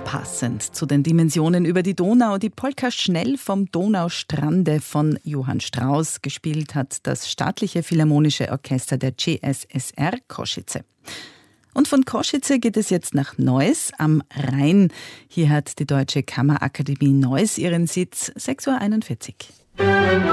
Passend zu den Dimensionen über die Donau, die Polka Schnell vom Donaustrande von Johann Strauss. Gespielt hat das Staatliche Philharmonische Orchester der CSSR Košice. Und von Košice geht es jetzt nach Neuss am Rhein. Hier hat die Deutsche Kammerakademie Neuss ihren Sitz, 6.41 Uhr.